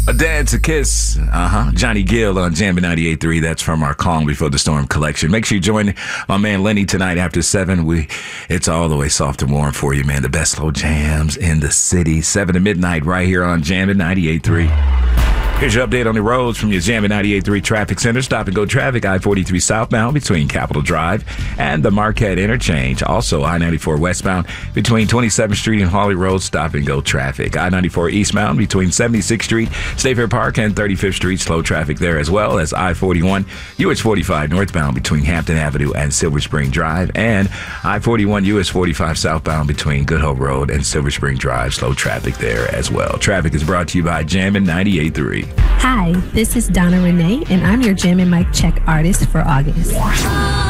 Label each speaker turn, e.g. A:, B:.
A: A Dance, a Kiss. Johnny Gill on Jammin' 98.3. That's from our Calm Before the Storm collection. Make sure you join my man Lenny tonight after 7. It's all the way soft and warm for you, man. The best slow jams in the city. 7 to midnight right here on Jammin' 98.3. Here's your update on the roads from your Jammin' 98.3 Traffic Center. Stop and go traffic, I-43 southbound between Capitol Drive and the Marquette Interchange. Also, I-94 westbound between 27th Street and Hawley Road. Stop and go traffic. I-94 eastbound between 76th Street, State Park, and 35th Street. Slow traffic there, as well as I-41, US 45 northbound between Hampton Avenue and Silver Spring Drive. And I-41, US 45 southbound between Good Hope Road and Silver Spring Drive. Slow traffic there as well. Traffic is brought to you by Jammin' 98.3.
B: Hi, this is Donna Renee, and I'm your Jammin' Mic Check artist for August.